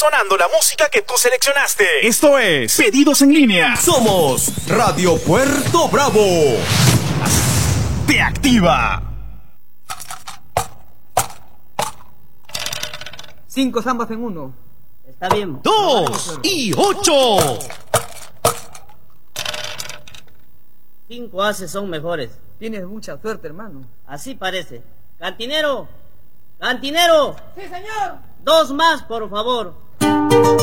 sonando la música que tú seleccionaste. Esto es Pedidos en Línea. Somos Radio Puerto Bravo. Te activa. 5 zambas en 1. Está bien. 2 y 8. 5 haces son mejores. Tienes mucha suerte, hermano. Así parece. Cantinero. Cantinero. Sí, señor. 2 más, por favor.